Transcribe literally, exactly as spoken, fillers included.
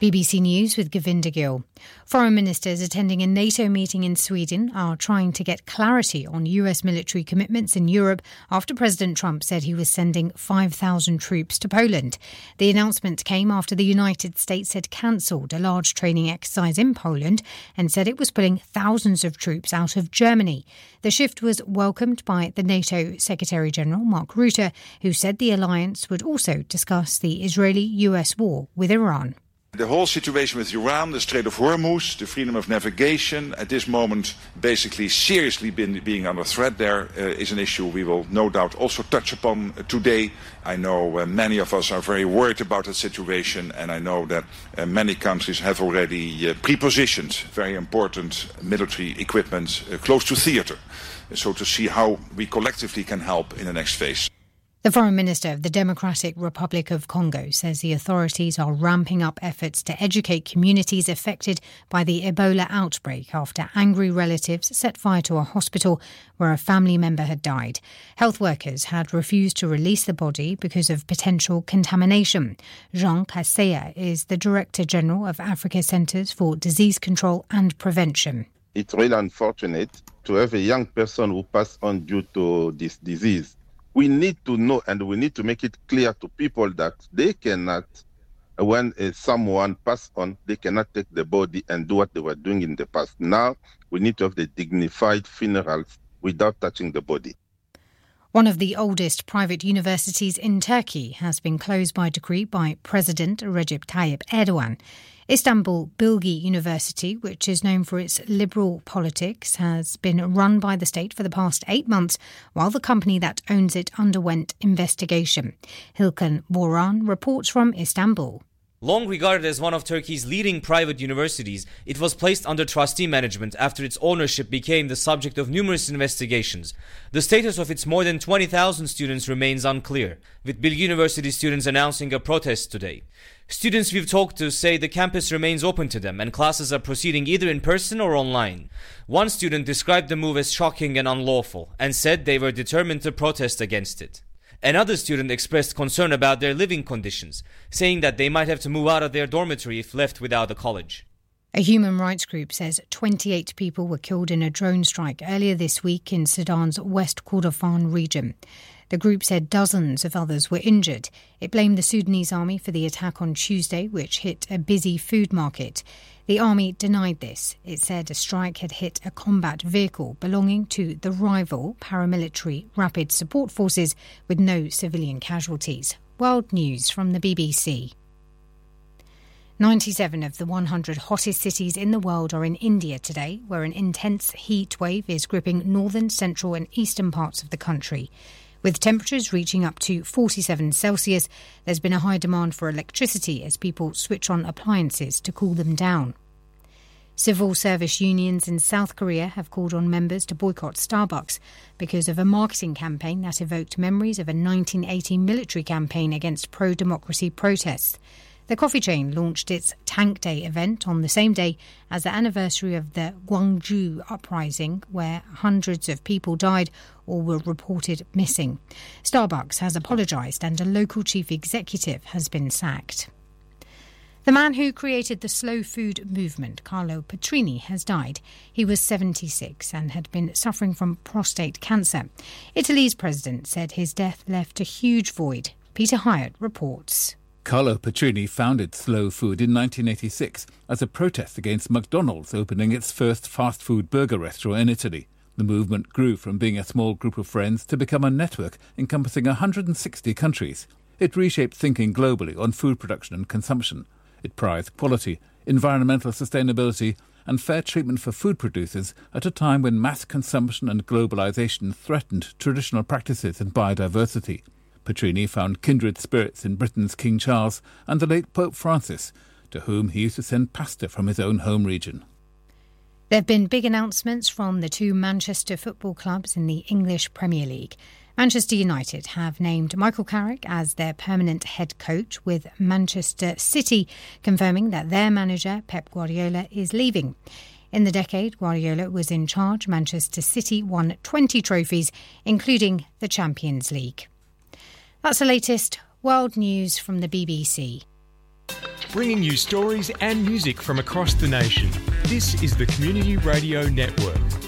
B B C News with Govinda Gill. Foreign ministers attending a NATO meeting in Sweden are trying to get clarity on U S military commitments in Europe after President Trump said he was sending five thousand troops to Poland. The announcement came after the United States had cancelled a large training exercise in Poland and said it was pulling thousands of troops out of Germany. The shift was welcomed by the NATO Secretary-General Mark Rutte, who said the alliance would also discuss the Israeli-U S war with Iran. The whole situation with Iran, the Strait of Hormuz, the freedom of navigation, at this moment basically seriously been, being under threat there uh, is an issue we will no doubt also touch upon uh, today. I know uh, many of us are very worried about that situation, and I know that uh, many countries have already uh, pre-positioned very important military equipment uh, close to theatre, so to see how we collectively can help in the next phase. The Foreign Minister of the Democratic Republic of Congo says the authorities are ramping up efforts to educate communities affected by the Ebola outbreak after angry relatives set fire to a hospital where a family member had died. Health workers had refused to release the body because of potential contamination. Jean Kaseya is the Director General of Africa Centres for Disease Control and Prevention. It's really unfortunate to have a young person who passed on due to this disease. We need to know, and we need to make it clear to people that they cannot, when uh, someone passes on, they cannot take the body and do what they were doing in the past. Now, we need to have the dignified funerals without touching the body. One of the oldest private universities in Turkey has been closed by decree by President Recep Tayyip Erdogan. Istanbul Bilgi University, which is known for its liberal politics, has been run by the state for the past eight months, while the company that owns it underwent investigation. Hilkan Boran reports from Istanbul. Long regarded as one of Turkey's leading private universities, it was placed under trustee management after its ownership became the subject of numerous investigations. The status of its more than twenty thousand students remains unclear, with Bilgi University students announcing a protest today. Students we've talked to say the campus remains open to them and classes are proceeding either in person or online. One student described the move as shocking and unlawful and said they were determined to protest against it. Another student expressed concern about their living conditions, saying that they might have to move out of their dormitory if left without a college. A human rights group says twenty-eight people were killed in a drone strike earlier this week in Sudan's West Kordofan region. The group said dozens of others were injured. It blamed the Sudanese army for the attack on Tuesday, which hit a busy food market. The army denied this. It said a strike had hit a combat vehicle belonging to the rival paramilitary Rapid Support Forces with no civilian casualties. World News from the B B C. ninety-seven of the one hundred hottest cities in the world are in India today, where an intense heat wave is gripping northern, central and eastern parts of the country. With temperatures reaching up to forty-seven Celsius, there's been a high demand for electricity as people switch on appliances to cool them down. Civil service unions in South Korea have called on members to boycott Starbucks because of a marketing campaign that evoked memories of a nineteen eighty military campaign against pro-democracy protests. The coffee chain launched its Tank Day event on the same day as the anniversary of the Gwangju uprising, where hundreds of people died or were reported missing. Starbucks has apologised and a local chief executive has been sacked. The man who created the slow food movement, Carlo Petrini, has died. He was seventy-six and had been suffering from prostate cancer. Italy's president said his death left a huge void. Peter Hyatt reports. Carlo Petrini founded Slow Food in nineteen eighty-six as a protest against McDonald's opening its first fast food burger restaurant in Italy. The movement grew from being a small group of friends to become a network encompassing one hundred sixty countries. It reshaped thinking globally on food production and consumption. It prized quality, environmental sustainability and fair treatment for food producers at a time when mass consumption and globalisation threatened traditional practices and biodiversity. Petrini found kindred spirits in Britain's King Charles and the late Pope Francis, to whom he used to send pasta from his own home region. There have been big announcements from the two Manchester football clubs in the English Premier League. Manchester United have named Michael Carrick as their permanent head coach, with Manchester City confirming that their manager, Pep Guardiola, is leaving. In the decade Guardiola was in charge, Manchester City won twenty trophies, including the Champions League. That's the latest world news from the B B C. bringing you stories and music from across the nation. This is the Community Radio Network.